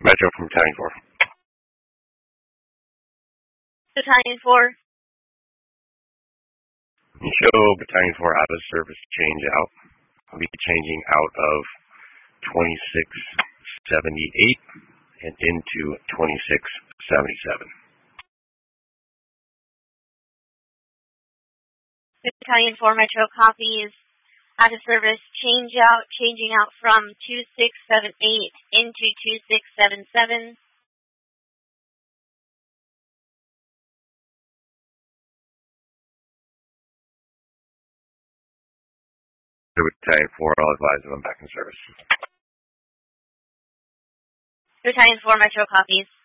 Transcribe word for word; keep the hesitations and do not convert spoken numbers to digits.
Metro from Battalion four. Battalion four. Show Battalion four out of service change out. I'll be changing out of twenty-six seventy-eight and into twenty-six seventy-seven. Battalion four Metro copies. Out of service change out, changing out from two six seven eight into two six seven seven. Battalion four, I'll advise them I'm back in service. Battalion four Metro copies.